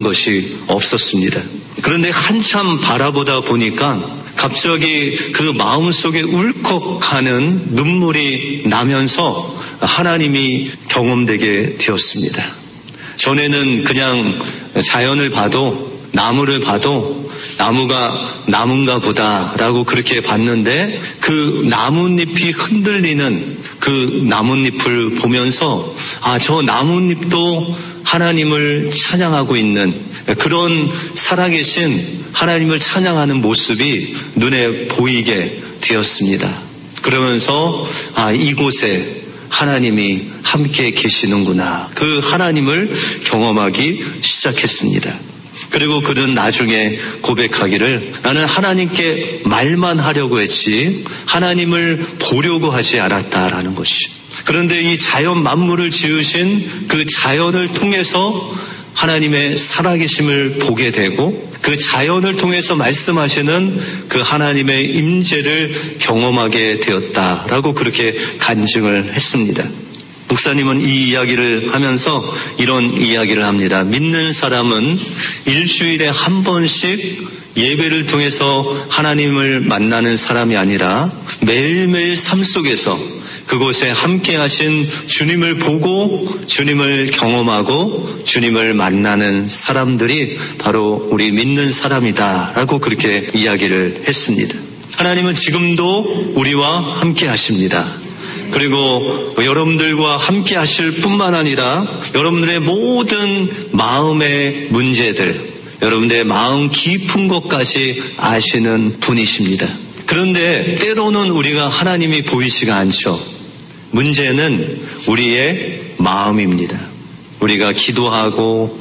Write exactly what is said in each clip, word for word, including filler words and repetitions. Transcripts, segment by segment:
것이 없었습니다. 그런데 한참 바라보다 보니까 갑자기 그 마음속에 울컥하는 눈물이 나면서 하나님이 경험되게 되었습니다. 전에는 그냥 자연을 봐도, 나무를 봐도 나무가 나무인가 보다라고 그렇게 봤는데, 그 나뭇잎이 흔들리는 그 나뭇잎을 보면서 아, 저 나뭇잎도 하나님을 찬양하고 있는 그런 살아계신 하나님을 찬양하는 모습이 눈에 보이게 되었습니다. 그러면서 아, 이곳에 하나님이 함께 계시는구나, 그 하나님을 경험하기 시작했습니다. 그리고 그는 나중에 고백하기를, 나는 하나님께 말만 하려고 했지 하나님을 보려고 하지 않았다라는 것이. 그런데 이 자연 만물을 지으신 그 자연을 통해서 하나님의 살아계심을 보게 되고, 그 자연을 통해서 말씀하시는 그 하나님의 임재를 경험하게 되었다라고 그렇게 간증을 했습니다. 목사님은 이 이야기를 하면서 이런 이야기를 합니다. 믿는 사람은 일주일에 한 번씩 예배를 통해서 하나님을 만나는 사람이 아니라 매일매일 삶 속에서 그곳에 함께 하신 주님을 보고 주님을 경험하고 주님을 만나는 사람들이 바로 우리 믿는 사람이다라고 그렇게 이야기를 했습니다. 하나님은 지금도 우리와 함께 하십니다. 그리고 여러분들과 함께 하실 뿐만 아니라 여러분들의 모든 마음의 문제들, 여러분들의 마음 깊은 것까지 아시는 분이십니다. 그런데 때로는 우리가 하나님이 보이지가 않죠. 문제는 우리의 마음입니다. 우리가 기도하고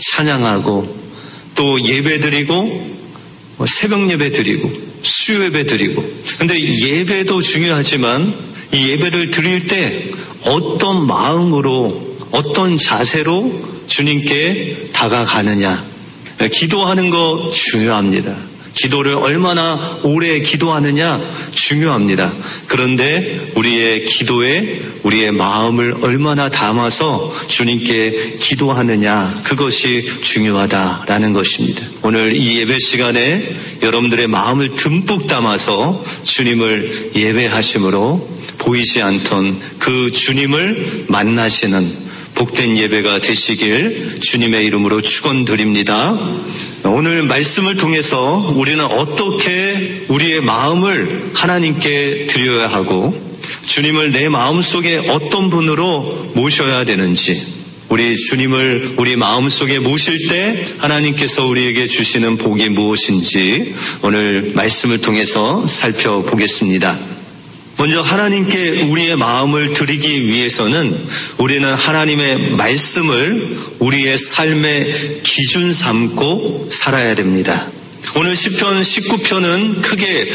찬양하고 또 예배드리고 새벽 예배드리고 수요 예배드리고, 근데 예배도 중요하지만 이 예배를 드릴 때 어떤 마음으로, 어떤 자세로 주님께 다가가느냐, 기도하는 거 중요합니다. 기도를 얼마나 오래 기도하느냐 중요합니다. 그런데 우리의 기도에 우리의 마음을 얼마나 담아서 주님께 기도하느냐, 그것이 중요하다라는 것입니다. 오늘 이 예배 시간에 여러분들의 마음을 듬뿍 담아서 주님을 예배하심으로 보이지 않던 그 주님을 만나시는 복된 예배가 되시길 주님의 이름으로 축원드립니다. 오늘 말씀을 통해서 우리는 어떻게 우리의 마음을 하나님께 드려야 하고 주님을 내 마음속에 어떤 분으로 모셔야 되는지, 우리 주님을 우리 마음속에 모실 때 하나님께서 우리에게 주시는 복이 무엇인지 오늘 말씀을 통해서 살펴보겠습니다. 먼저 하나님께 우리의 마음을 드리기 위해서는 우리는 하나님의 말씀을 우리의 삶의 기준 삼고 살아야 됩니다. 오늘 시편 십구 편은 크게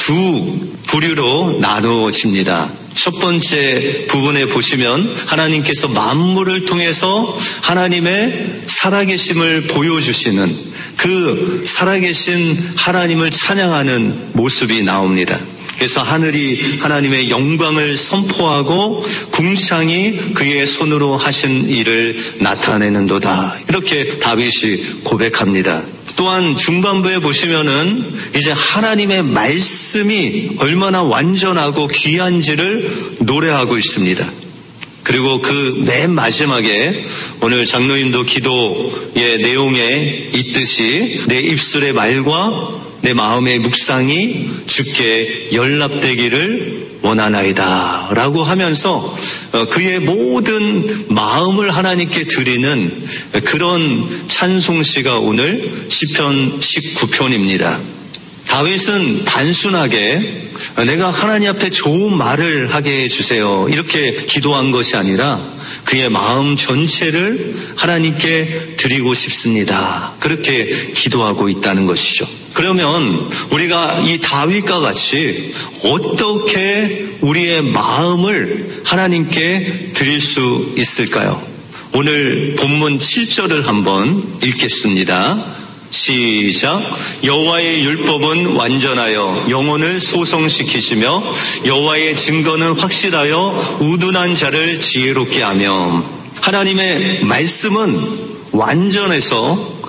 두 부류로 나누어집니다. 첫 번째 부분에 보시면 하나님께서 만물을 통해서 하나님의 살아계심을 보여주시는 그 살아계신 하나님을 찬양하는 모습이 나옵니다. 그래서 하늘이 하나님의 영광을 선포하고 궁창이 그의 손으로 하신 일을 나타내는도다, 이렇게 다윗이 고백합니다. 또한 중반부에 보시면은 이제 하나님의 말씀이 얼마나 완전하고 귀한지를 노래하고 있습니다. 그리고 그 맨 마지막에 오늘 장로님도 기도의 내용에 있듯이 내 입술의 말과 내 마음의 묵상이 주께 연락되기를 원하나이다 라고 하면서 그의 모든 마음을 하나님께 드리는 그런 찬송시가 오늘 시편 십구 편입니다. 다윗은 단순하게 내가 하나님 앞에 좋은 말을 하게 해주세요 이렇게 기도한 것이 아니라 그의 마음 전체를 하나님께 드리고 싶습니다, 그렇게 기도하고 있다는 것이죠. 그러면 우리가 이 다윗과 같이 어떻게 우리의 마음을 하나님께 드릴 수 있을까요? 오늘 본문 칠 절을 한번 읽겠습니다. 시작. 여호와의 율법은 완전하여 영혼을 소성시키시며 여호와의 증거는 확실하여 우둔한 자를 지혜롭게 하며. 하나님의 말씀은 완전해서